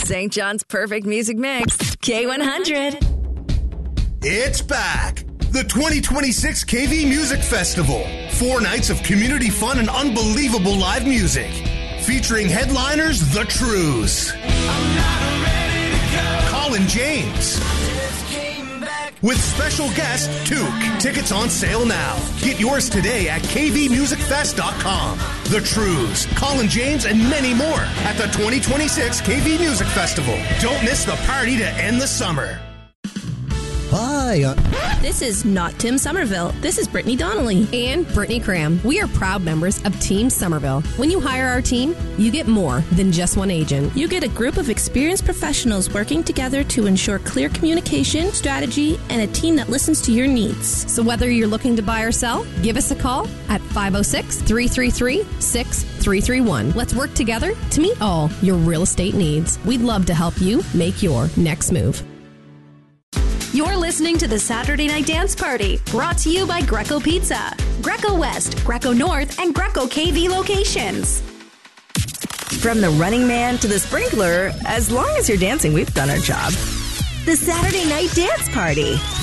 St. John's perfect music mix, K100. It's back. The 2026 KV Music Festival. 4 nights of community fun and unbelievable live music. Featuring headliners The Trues. Colin James. With special guest Took. Tickets on sale now. Get yours today at kvmusicfest.com. The Trues, Colin James, and many more at the 2026 KV Music Festival. Don't miss the party to end the summer. Hi. This is not Tim Somerville. This is Brittany Donnelly. And Brittany Cram. We are proud members of Team Somerville. When you hire our team, you get more than just one agent. You get a group of experienced professionals working together to ensure clear communication, strategy, and a team that listens to your needs. So whether you're looking to buy or sell, give us a call at 506-333-6331. Let's work together to meet all your real estate needs. We'd love to help you make your next move. You're listening to the Saturday Night Dance Party, brought to you by Greco Pizza, Greco West, Greco North, and Greco KV locations. From the running man to the sprinkler, as long as you're dancing, we've done our job. The Saturday Night Dance Party.